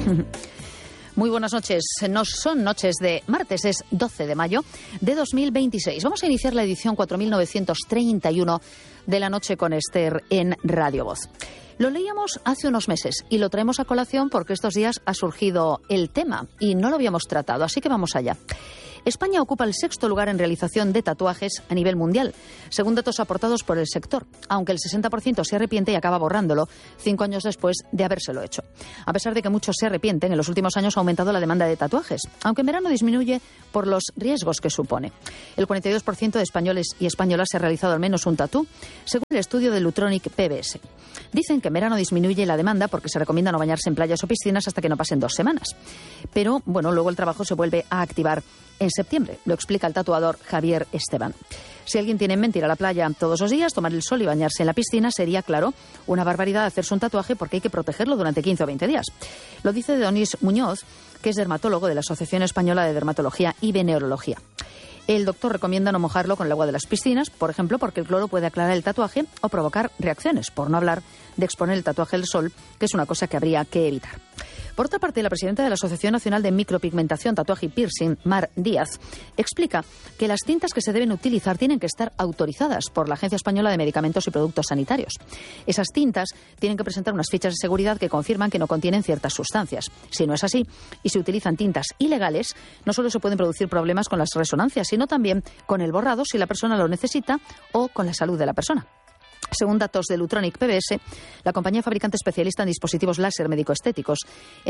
Muy buenas noches. No son noches de martes, es 12 de mayo de 2026. Vamos a iniciar la edición 4931 de La Noche con Esther en Radio Voz. Lo leíamos hace unos meses y lo traemos a colación porque estos días ha surgido el tema y no lo habíamos tratado, así que vamos allá. España ocupa el 6º lugar en realización de tatuajes a nivel mundial, según datos aportados por el sector, aunque el 60% se arrepiente y acaba borrándolo 5 años después de habérselo hecho. A pesar de que muchos se arrepienten, en los últimos años ha aumentado la demanda de tatuajes, aunque en verano disminuye por los riesgos que supone. El 42% de españoles y españolas se ha realizado al menos un tatú, según el estudio de Lutronic PBS. Dicen que en verano disminuye la demanda porque se recomienda no bañarse en playas o piscinas hasta que no pasen 2 semanas. Pero, bueno, luego el trabajo se vuelve a activar en septiembre, lo explica el tatuador Javier Esteban. Si alguien tiene en mente ir a la playa todos los días, tomar el sol y bañarse en la piscina, sería, claro, una barbaridad hacerse un tatuaje porque hay que protegerlo durante 15 o 20 días. Lo dice Donis Muñoz, que es dermatólogo de la Asociación Española de Dermatología y Venereología. El doctor recomienda no mojarlo con el agua de las piscinas, por ejemplo, porque el cloro puede aclarar el tatuaje o provocar reacciones, por no hablar de exponer el tatuaje al sol, que es una cosa que habría que evitar. Por otra parte, la presidenta de la Asociación Nacional de Micropigmentación, Tatuaje y Piercing, Mar Díaz, explica que las tintas que se deben utilizar tienen que estar autorizadas por la Agencia Española de Medicamentos y Productos Sanitarios. Esas tintas tienen que presentar unas fichas de seguridad que confirman que no contienen ciertas sustancias. Si no es así, y se utilizan tintas ilegales, no solo se pueden producir problemas con las resonancias, sino también con el borrado si la persona lo necesita o con la salud de la persona. Según datos de Lutronic PBS, la compañía fabricante especialista en dispositivos láser médico-estéticos,